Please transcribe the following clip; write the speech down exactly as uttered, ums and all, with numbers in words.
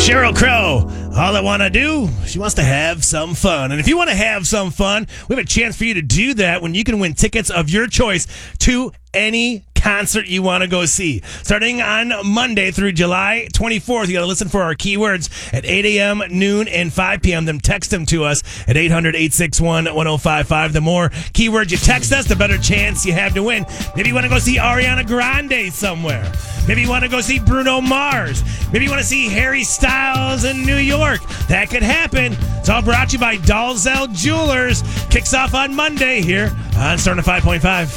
Sheryl Crow, all I want to do, she wants to have some fun. And if you want to have some fun, we have a chance for you to do that when you can win tickets of your choice to any concert you want to go see. Starting on Monday through July twenty-fourth, you got to listen for our keywords at eight a.m., noon, and five p.m. Then text them to us at eight hundred, eight six one, one oh five five. The more keywords you text us, the better chance you have to win. Maybe you want to go see Ariana Grande somewhere. Maybe you want to go see Bruno Mars. Maybe you want to see Harry Styles in New York. That could happen. It's all brought to you by Dalzell Jewelers. Kicks off on Monday here on Starting at five point five.